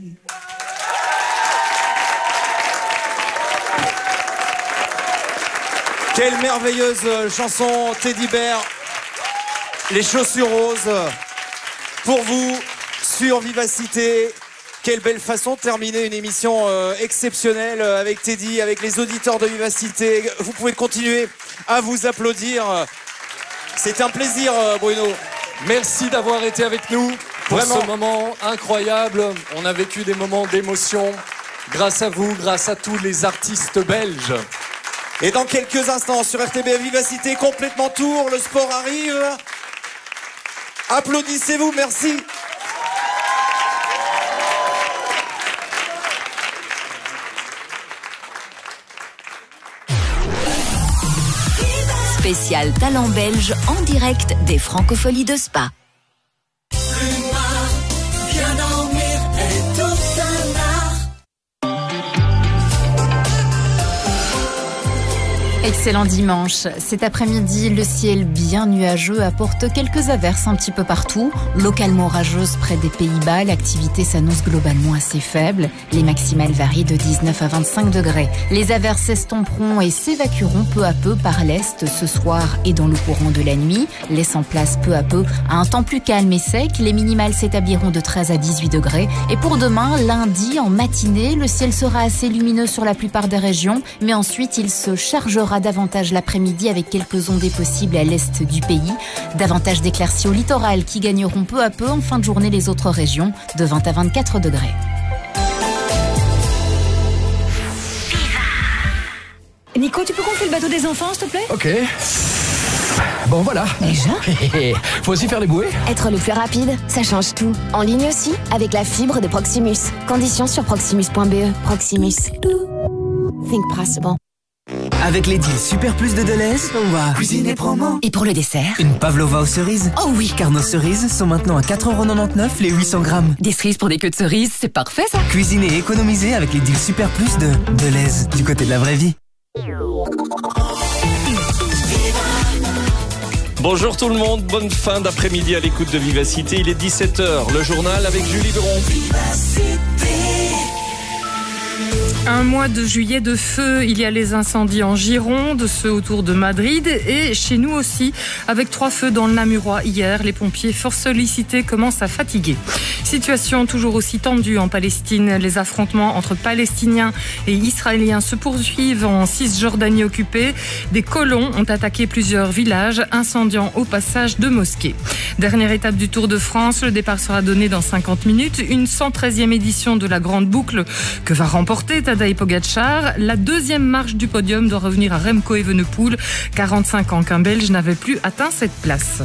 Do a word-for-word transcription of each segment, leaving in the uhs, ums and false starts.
Quelle merveilleuse chanson, Teddy Bear, les chaussures roses, pour vous, sur Vivacité. Quelle belle façon de terminer une émission euh, exceptionnelle avec Teddy, avec les auditeurs de Vivacité. Vous pouvez continuer à vous applaudir. C'est un plaisir, Bruno. Merci d'avoir été avec nous pour Vraiment. ce moment incroyable. On a vécu des moments d'émotion grâce à vous, grâce à tous les artistes belges. Et dans quelques instants sur R T B Vivacité, complètement tour, le sport arrive. Applaudissez-vous, merci. Spécial talent belge en direct des Francopholies de Spa. Excellent dimanche. Cet après-midi, le ciel bien nuageux apporte quelques averses un petit peu partout. Localement orageuses près des Pays-Bas, l'activité s'annonce globalement assez faible. Les maximales varient de dix-neuf à vingt-cinq degrés. Les averses s'estomperont et s'évacueront peu à peu par l'est ce soir et dans le courant de la nuit, laissant place peu à peu à un temps plus calme et sec. Les minimales s'établiront de treize à dix-huit degrés. Et pour demain, lundi, en matinée, le ciel sera assez lumineux sur la plupart des régions, mais ensuite il se chargera davantage l'après-midi avec quelques ondées possibles à l'est du pays. Davantage d'éclaircies au littoral qui gagneront peu à peu en fin de journée les autres régions de vingt à vingt-quatre degrés. Nico, tu peux gonfler le bateau des enfants, s'il te plaît ? Ok. Bon, voilà. Déjà ? Faut aussi faire les bouées. Être le plus rapide, ça change tout. En ligne aussi, avec la fibre de Proximus. Conditions sur proximus point b e. Proximus. Think possible. Avec les deals Super Plus de Deleuze, on va cuisiner promo. Et pour le dessert ? Une pavlova aux cerises. Oh oui, Car nos cerises sont maintenant à quatre euros quatre-vingt-dix-neuf les huit cents grammes. des cerises pour des queues de cerises, c'est parfait ça. Cuisiner et économiser avec les deals Super Plus de Deleuze, du côté de la vraie vie. Bonjour tout le monde, bonne fin d'après-midi à l'écoute de Vivacité. Il est dix-sept heures, le journal avec Julie Beron. Un mois de juillet de feu, il y a les incendies en Gironde, ceux autour de Madrid et chez nous aussi, avec trois feux dans le Namurois hier. Les pompiers fort sollicités commencent à fatiguer. Situation toujours aussi tendue en Palestine. Les affrontements entre Palestiniens et Israéliens se poursuivent en Cisjordanie occupée. Des colons ont attaqué plusieurs villages, incendiant au passage deux mosquées. Dernière étape du Tour de France, le départ sera donné dans cinquante minutes. Une cent treizième édition de la Grande Boucle que va remporter Tadej Pogačar. La deuxième marche du podium doit revenir à Remco Evenepoel. quarante-cinq ans qu'un Belge n'avait plus atteint cette place.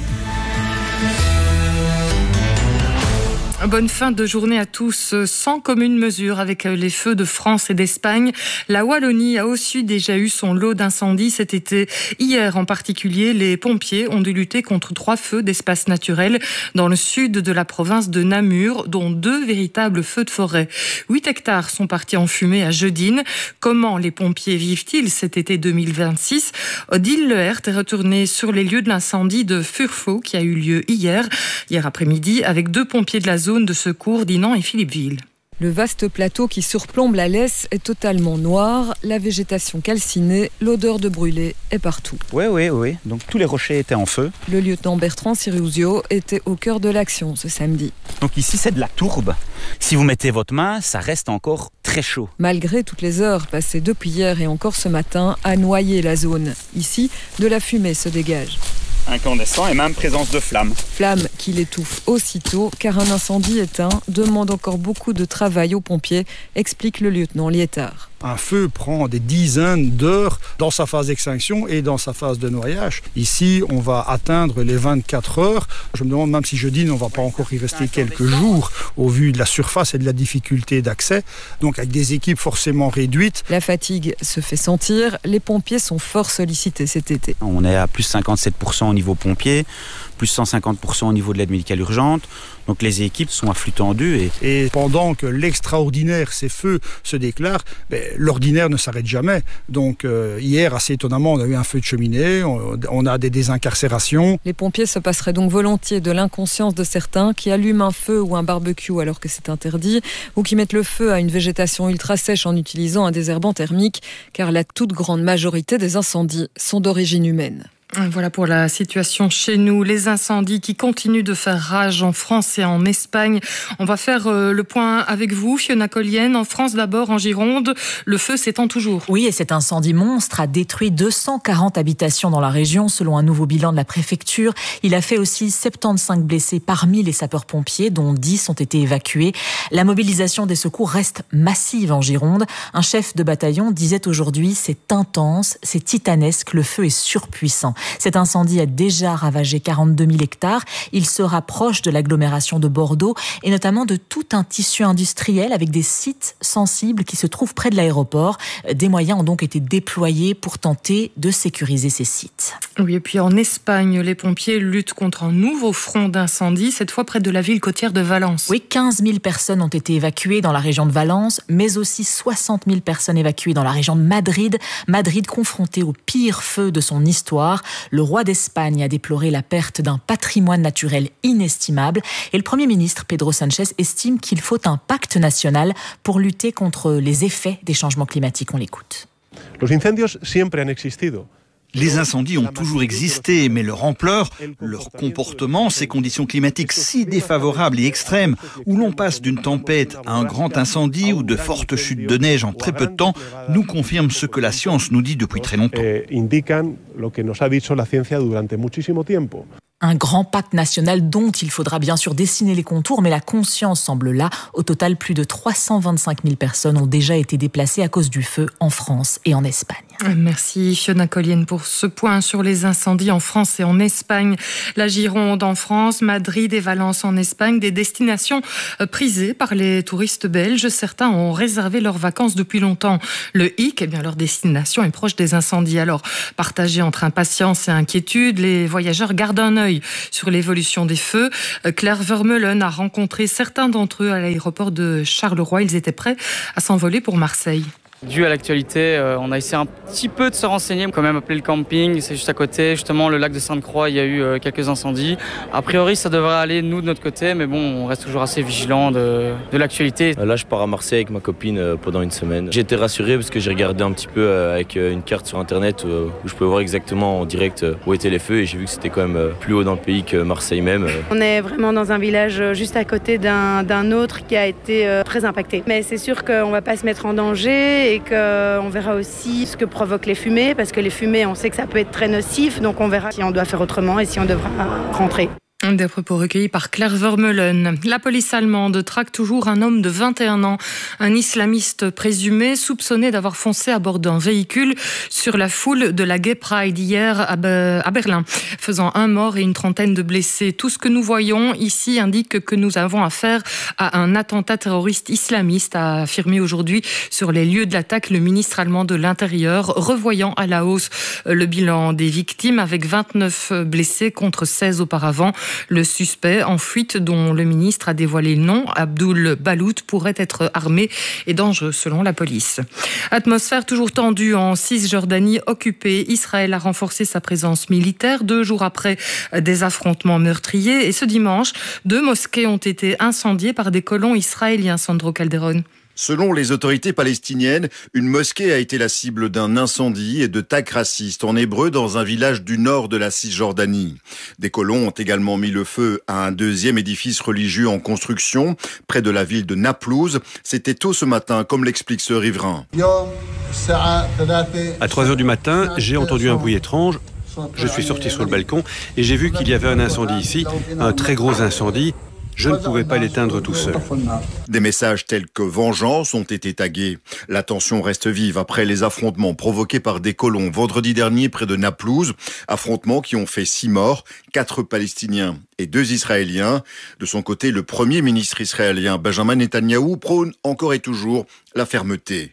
Bonne fin de journée à tous. Sans commune mesure avec les feux de France et d'Espagne, la Wallonie a aussi déjà eu son lot d'incendies cet été. Hier en particulier, les pompiers ont dû lutter contre trois feux d'espaces naturels dans le sud de la province de Namur, dont deux véritables feux de forêt. Huit hectares sont partis en fumée à Jeudine. Comment les pompiers vivent-ils cet été deux mille vingt-six ? Odile Lehert est retournée sur les lieux de l'incendie de Furfo qui a eu lieu hier, hier après-midi, avec deux pompiers de la zone de secours d'Inan et Philippeville. Le vaste plateau qui surplombe la Lesse est totalement noir, la végétation calcinée, l'odeur de brûlé est partout. Oui, oui, oui. Donc tous les rochers étaient en feu. Le lieutenant Bertrand Sirusio était au cœur de l'action ce samedi. Donc ici, c'est de la tourbe. Si vous mettez votre main, ça reste encore très chaud. Malgré toutes les heures passées depuis hier et encore ce matin à noyer la zone. Ici, de la fumée se dégage. Incandescent et même présence de flammes. Flammes qui l'étouffent aussitôt car un incendie éteint demande encore beaucoup de travail aux pompiers, explique le lieutenant Liétard. Un feu prend des dizaines d'heures dans sa phase d'extinction et dans sa phase de noyage. Ici, on va atteindre les vingt-quatre heures. Je me demande même si jeudi, on ne va pas encore y rester quelques jours au vu de la surface et de la difficulté d'accès. Donc avec des équipes forcément réduites. La fatigue se fait sentir. Les pompiers sont fort sollicités cet été. On est à plus cinquante-sept pour cent au niveau pompier. plus cent cinquante pour cent au niveau de l'aide médicale urgente. Donc les équipes sont à flux tendu. Et, et pendant que l'extraordinaire, ces feux, se déclarent, ben, l'ordinaire ne s'arrête jamais. Donc euh, hier, assez étonnamment, on a eu un feu de cheminée, on, on a des désincarcérations. Les pompiers se passeraient donc volontiers de l'inconscience de certains qui allument un feu ou un barbecue alors que c'est interdit, ou qui mettent le feu à une végétation ultra sèche en utilisant un désherbant thermique, car la toute grande majorité des incendies sont d'origine humaine. Voilà pour la situation chez nous. Les incendies qui continuent de faire rage en France et en Espagne. On va faire le point avec vous, Fiona Collienne. En France d'abord, en Gironde, le feu s'étend toujours. Oui, et cet incendie monstre a détruit deux cent quarante habitations dans la région, selon un nouveau bilan de la préfecture. Il a fait aussi soixante-quinze blessés parmi les sapeurs-pompiers, dont dix ont été évacués. La mobilisation des secours reste massive en Gironde. Un chef de bataillon disait aujourd'hui « C'est intense, c'est titanesque, le feu est surpuissant ». Cet incendie a déjà ravagé quarante-deux mille hectares. Il se rapproche de l'agglomération de Bordeaux et notamment de tout un tissu industriel avec des sites sensibles qui se trouvent près de l'aéroport. Des moyens ont donc été déployés pour tenter de sécuriser ces sites. Oui, et puis en Espagne, les pompiers luttent contre un nouveau front d'incendie, cette fois près de la ville côtière de Valence. Oui, quinze mille personnes ont été évacuées dans la région de Valence, mais aussi soixante mille personnes évacuées dans la région de Madrid. Madrid confrontée au pire feu de son histoire. Le roi d'Espagne a déploré la perte d'un patrimoine naturel inestimable et le Premier ministre Pedro Sánchez estime qu'il faut un pacte national pour lutter contre les effets des changements climatiques. On l'écoute. Los incendios siempre han existido. Les incendies ont toujours existé, mais leur ampleur, leur comportement, ces conditions climatiques si défavorables et extrêmes, où l'on passe d'une tempête à un grand incendie ou de fortes chutes de neige en très peu de temps, nous confirment ce que la science nous dit depuis très longtemps. Un grand pacte national dont il faudra bien sûr dessiner les contours, mais la conscience semble là. Au total, plus de trois cent vingt-cinq mille personnes ont déjà été déplacées à cause du feu en France et en Espagne. Merci Fiona Collienne pour ce point sur les incendies en France et en Espagne. La Gironde en France, Madrid et Valence en Espagne, des destinations prisées par les touristes belges. Certains ont réservé leurs vacances depuis longtemps. Le hic, eh bien, leur destination est proche des incendies. Alors, partagés entre impatience et inquiétude, les voyageurs gardent un œil sur l'évolution des feux. Claire Vermeulen a rencontré certains d'entre eux à l'aéroport de Charleroi. Ils étaient prêts à s'envoler pour Marseille. Dû à l'actualité, euh, on a essayé un petit peu de se renseigner, quand même appeler le camping, c'est juste à côté, justement le lac de Sainte-Croix, il y a eu euh, quelques incendies. A priori ça devrait aller nous de notre côté, mais bon on reste toujours assez vigilant de, de l'actualité. Là je pars à Marseille avec ma copine euh, pendant une semaine. J'ai été rassuré parce que j'ai regardé un petit peu euh, avec euh, une carte sur internet euh, où je pouvais voir exactement en direct euh, où étaient les feux et j'ai vu que c'était quand même euh, plus haut dans le pays que Marseille même. Euh. On est vraiment dans un village juste à côté d'un, d'un autre qui a été euh, très impacté. Mais c'est sûr qu'on ne va pas se mettre en danger et qu'on verra aussi ce que provoquent les fumées, parce que les fumées, on sait que ça peut être très nocif, donc on verra si on doit faire autrement et si on devra rentrer. Des propos recueillis par Claire Vermeulen. La police allemande traque toujours un homme de vingt et un ans, un islamiste présumé soupçonné d'avoir foncé à bord d'un véhicule sur la foule de la Gay Pride hier à Berlin, faisant un mort et une trentaine de blessés. Tout ce que nous voyons ici indique que nous avons affaire à un attentat terroriste islamiste, a affirmé aujourd'hui sur les lieux de l'attaque le ministre allemand de l'Intérieur, revoyant à la hausse le bilan des victimes avec vingt-neuf blessés contre seize auparavant. Le suspect en fuite, dont le ministre a dévoilé le nom, Abdul Balout, pourrait être armé et dangereux selon la police. Atmosphère toujours tendue en Cisjordanie occupée. Israël a renforcé sa présence militaire deux jours après des affrontements meurtriers. Et ce dimanche, deux mosquées ont été incendiées par des colons israéliens. Sandro Calderon. Selon les autorités palestiniennes, une mosquée a été la cible d'un incendie et de tags racistes en hébreu dans un village du nord de la Cisjordanie. Des colons ont également mis le feu à un deuxième édifice religieux en construction près de la ville de Naplouse. C'était tôt ce matin, comme l'explique ce riverain. À trois heures du matin, j'ai entendu un bruit étrange. Je suis sorti sur le balcon et j'ai vu qu'il y avait un incendie ici, un très gros incendie. Je ne pouvais pas l'éteindre tout seul. Des messages tels que vengeance ont été tagués. La tension reste vive après les affrontements provoqués par des colons vendredi dernier près de Naplouse. Affrontements qui ont fait six morts, quatre Palestiniens et deux Israéliens. De son côté, le premier ministre israélien Benjamin Netanyahou prône encore et toujours la fermeté.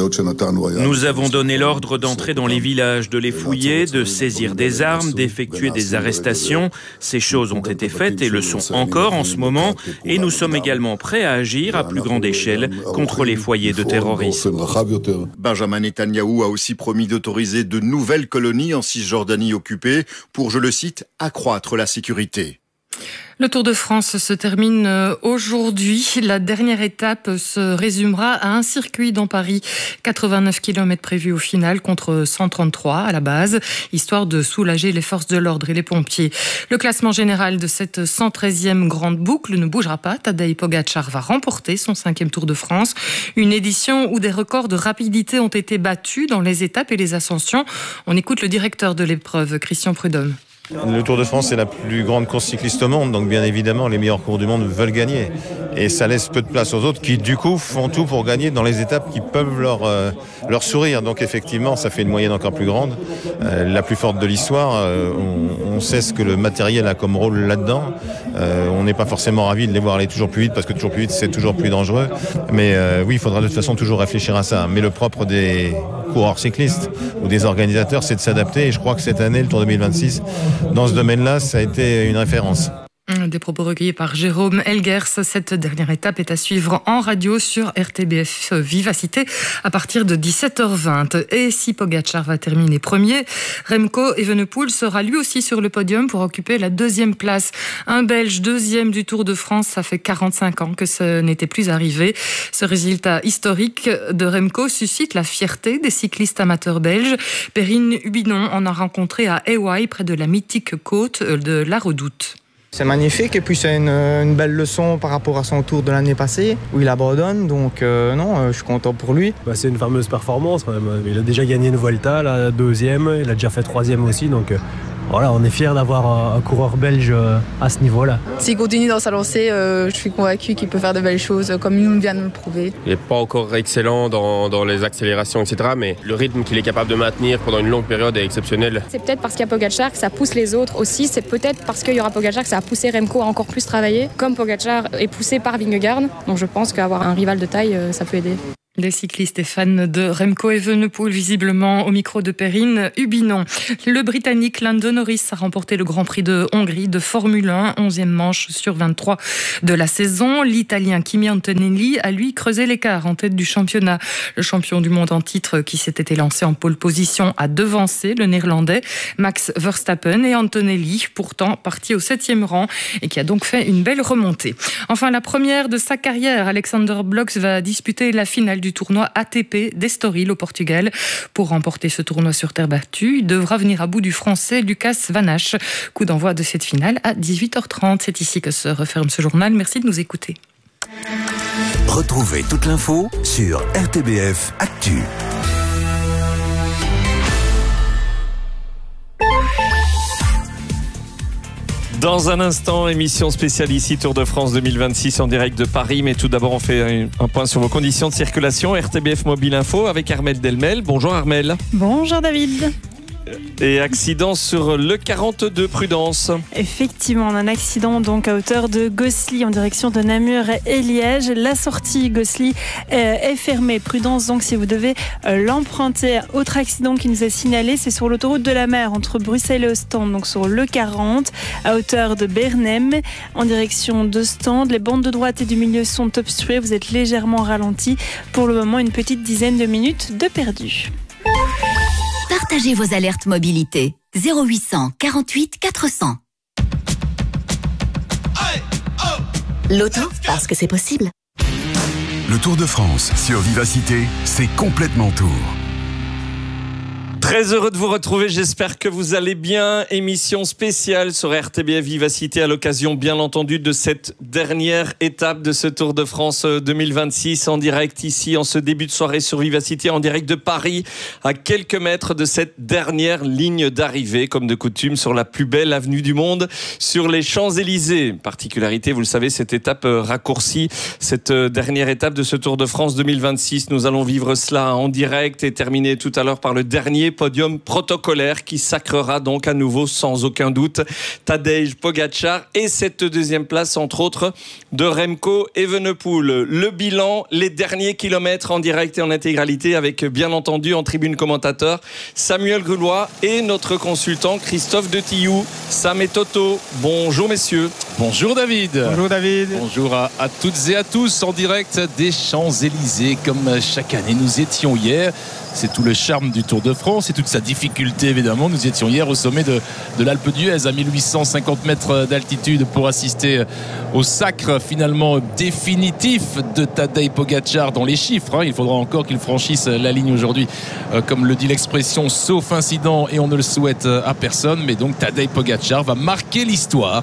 Nous avons donné l'ordre d'entrer dans les villages, de les fouiller, de saisir des armes, d'effectuer des arrestations. Ces choses ont été faites et le sont encore en ce moment. Et nous sommes également prêts à agir à plus grande échelle contre les foyers de terrorisme. Benjamin Netanyahou a aussi promis d'autoriser de nouvelles colonies en Cisjordanie occupée pour, je le cite, accroître la sécurité. Le Tour de France se termine aujourd'hui. La dernière étape se résumera à un circuit dans Paris. quatre-vingt-neuf kilomètres prévus au final contre cent trente-trois à la base, histoire de soulager les forces de l'ordre et les pompiers. Le classement général de cette cent treizième grande boucle ne bougera pas. Tadej Pogačar va remporter son cinquième Tour de France. Une édition où des records de rapidité ont été battus dans les étapes et les ascensions. On écoute le directeur de l'épreuve, Christian Prudhomme. Le Tour de France, c'est la plus grande course cycliste au monde, donc bien évidemment, les meilleurs coureurs du monde veulent gagner. Et ça laisse peu de place aux autres qui, du coup, font tout pour gagner dans les étapes qui peuvent leur, euh, leur sourire. Donc effectivement, ça fait une moyenne encore plus grande, euh, la plus forte de l'histoire. Euh, on, on sait ce que le matériel a comme rôle là-dedans. Euh, on n'est pas forcément ravis de les voir aller toujours plus vite, parce que toujours plus vite, c'est toujours plus dangereux. Mais euh, oui, il faudra de toute façon toujours réfléchir à ça. Mais le propre des coureurs cyclistes ou des organisateurs, c'est de s'adapter. Et je crois que cette année, le Tour deux mille vingt-six, dans ce domaine-là, ça a été une référence. Des propos recueillis par Jérôme Elgers. Cette dernière étape est à suivre en radio sur R T B F Vivacité à partir de dix-sept heures vingt. Et si Pogačar va terminer premier, Remco Evenepoel sera lui aussi sur le podium pour occuper la deuxième place. Un Belge deuxième du Tour de France, ça fait quarante-cinq ans que ce n'était plus arrivé. Ce résultat historique de Remco suscite la fierté des cyclistes amateurs belges. Perrine Hubinon en a rencontré à Hawaï, près de la mythique côte de la Redoute. C'est magnifique et puis c'est une, une belle leçon par rapport à son tour de l'année passée où il abandonne, donc euh, non, euh, je suis content pour lui. Bah, c'est une fameuse performance quand même. Il a déjà gagné une Vuelta, la deuxième, il a déjà fait troisième aussi, donc euh, voilà, on est fiers d'avoir un, un coureur belge euh, à ce niveau-là. S'il continue dans sa lancée, euh, je suis convaincu qu'il peut faire de belles choses comme il vient de le prouver. Il n'est pas encore excellent dans, dans les accélérations, et cetera, mais le rythme qu'il est capable de maintenir pendant une longue période est exceptionnel. C'est peut-être parce qu'il y a Pogačar que ça pousse les autres aussi, c'est peut-être parce qu'il y aura Pogačar que ça a poussé Remco à encore plus travailler, comme Pogačar est poussé par Vingegaard, donc je pense qu'avoir un rival de taille, ça peut aider. Des cyclistes et fans de Remco Evenepoel, visiblement au micro de Perrine Hubinon. Le Britannique Lando Norris a remporté le Grand Prix de Hongrie de Formule un, onzième manche sur vingt-trois de la saison. L'Italien Kimi Antonelli a lui creusé l'écart en tête du championnat. Le champion du monde en titre qui s'était lancé en pole position a devancé le Néerlandais Max Verstappen et Antonelli, pourtant parti au septième rang et qui a donc fait une belle remontée. Enfin, la première de sa carrière, Alexander Blocks va disputer la finale du du tournoi A T P d'Estoril au Portugal. Pour remporter ce tournoi sur terre battue, il devra venir à bout du Français Lucas Van Hache. Coup d'envoi de cette finale à dix-huit heures trente. C'est ici que se referme ce journal. Merci de nous écouter. Retrouvez toute l'info sur R T B F Actu. Dans un instant, émission spéciale ici, Tour de France deux mille vingt-six en direct de Paris. Mais tout d'abord, on fait un point sur vos conditions de circulation. R T B F Mobile Info avec Armelle Delmel. Bonjour Armelle. Bonjour David. Et accident sur le quarante-deux, prudence. Effectivement, on a un accident donc à hauteur de Gosselies en direction de Namur et Liège. La sortie Gosselies est fermée. Prudence donc si vous devez l'emprunter. Autre accident qui nous est signalé, c'est sur l'autoroute de la mer entre Bruxelles et Ostende, donc sur le quarante à hauteur de Bernem en direction d'Ostende. Les bandes de droite et du milieu sont obstruées. Vous êtes légèrement ralenti. Pour le moment, une petite dizaine de minutes de perdu. Partagez vos alertes mobilité. zéro huit cent quarante-huit quatre cents. L'auto, parce que c'est possible. Le Tour de France sur Vivacité, c'est complètement tour. Très heureux de vous retrouver, j'espère que vous allez bien. Émission spéciale sur R T B F Vivacité à l'occasion bien entendu de cette dernière étape de ce Tour de France deux mille vingt-six en direct ici en ce début de soirée sur Vivacité, en direct de Paris, à quelques mètres de cette dernière ligne d'arrivée, comme de coutume sur la plus belle avenue du monde, sur les Champs-Élysées. Particularité, vous le savez, cette étape raccourcie, cette dernière étape de ce Tour de France deux mille vingt-six. Nous allons vivre cela en direct et terminer tout à l'heure par le dernier podium protocolaire qui sacrera donc à nouveau sans aucun doute Tadej Pogačar et cette deuxième place entre autres de Remco Evenepoel. Le bilan, les derniers kilomètres en direct et en intégralité avec bien entendu en tribune commentateur Samuel Grulois et notre consultant Christophe de Tillou. Sam et Toto, bonjour messieurs. Bonjour David. Bonjour David. Bonjour à, à toutes et à tous en direct des Champs-Élysées comme chaque année nous étions hier. C'est tout le charme du Tour de France et toute sa difficulté évidemment. Nous étions hier au sommet de, de l'Alpe d'Huez à mille huit cent cinquante mètres d'altitude pour assister au sacre finalement définitif de Tadej Pogačar dans les chiffres. Hein. Il faudra encore qu'il franchisse la ligne aujourd'hui, euh, comme le dit l'expression, sauf incident, et on ne le souhaite à personne. Mais donc Tadej Pogačar va marquer l'histoire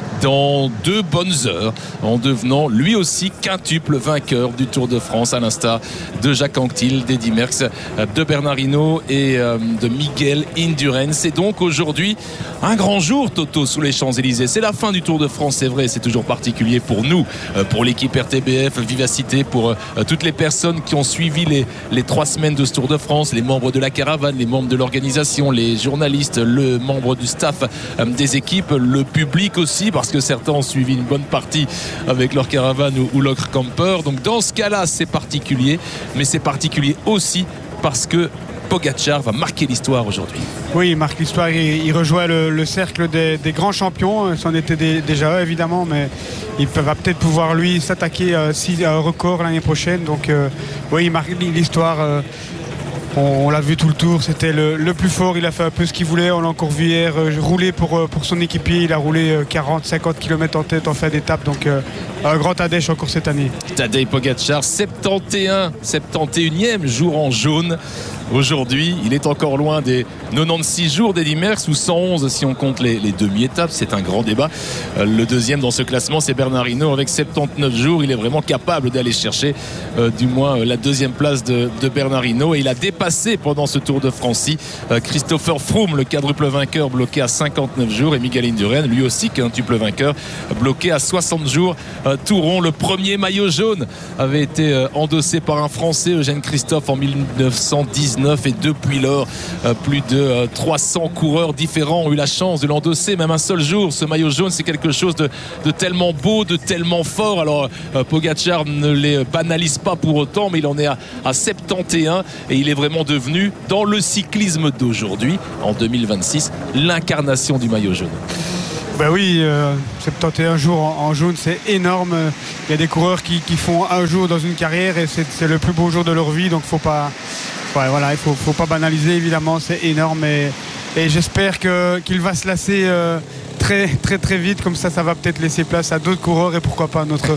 dans deux bonnes heures en devenant lui aussi quintuple vainqueur du Tour de France à l'instar de Jacques Anquetil, d'Eddy Merckx, de Bernard Hinault et de Miguel Indurain. C'est donc aujourd'hui un grand jour, Toto, sous les Champs-Élysées. C'est la fin du Tour de France, c'est vrai, c'est toujours particulier pour nous, pour l'équipe R T B F, Vivacité, pour toutes les personnes qui ont suivi les, les trois semaines de ce Tour de France, les membres de la caravane, les membres de l'organisation, les journalistes, le membre du staff des équipes, le public aussi, parce que certains ont suivi une bonne partie avec leur caravane ou, ou leur camper. Donc dans ce cas-là, c'est particulier, mais c'est particulier aussi parce que Pogačar va marquer l'histoire aujourd'hui. Oui, il marque l'histoire, il, il rejoint le, le cercle des, des grands champions. C'en était des, déjà évidemment, mais il va peut-être pouvoir lui s'attaquer euh, si, à un record l'année prochaine. Donc euh, oui, il marque l'histoire. Euh, On, on l'a vu tout le tour, c'était le, le plus fort, il a fait un peu ce qu'il voulait, on l'a encore vu hier euh, rouler pour, pour son équipier, il a roulé euh, quarante à cinquante kilomètres en tête en fin d'étape, donc euh, un grand Tadej encore cette année. Tadej Pogačar, soixante et un, soixante et unième jour en jaune. Aujourd'hui, il est encore loin des quatre-vingt-seize jours d'Eddy Merckx, ou cent onze si on compte les, les demi-étapes. C'est un grand débat. Euh, le deuxième dans ce classement, c'est Bernard Hinault avec soixante-dix-neuf jours. Il est vraiment capable d'aller chercher euh, du moins euh, la deuxième place de, de Bernard Hinault. Et il a dépassé pendant ce Tour de France-ci euh, Christopher Froome, le quadruple vainqueur, bloqué à cinquante-neuf jours. Et Miguel Indurain, lui aussi quintuple vainqueur, bloqué à soixante jours. Euh, tout rond, le premier maillot jaune avait été euh, endossé par un Français, Eugène Christophe, en mille neuf cent dix-neuf. Et depuis lors, euh, plus de euh, trois cents coureurs différents ont eu la chance de l'endosser, même un seul jour. Ce maillot jaune, c'est quelque chose de, de tellement beau, de tellement fort. Alors euh, Pogačar ne les banalise pas pour autant, mais il en est à, à soixante et un et il est vraiment devenu, dans le cyclisme d'aujourd'hui, en deux mille vingt-six, l'incarnation du maillot jaune. Ben oui, euh, soixante et un jours en, en jaune, c'est énorme. Il y a des coureurs qui, qui font un jour dans une carrière et c'est, c'est le plus beau jour de leur vie, donc faut pas... Ouais, voilà, il ne faut, faut pas banaliser, évidemment, c'est énorme et, et j'espère que, qu'il va se lasser euh, très très très vite, comme ça ça va peut-être laisser place à d'autres coureurs et pourquoi pas à notre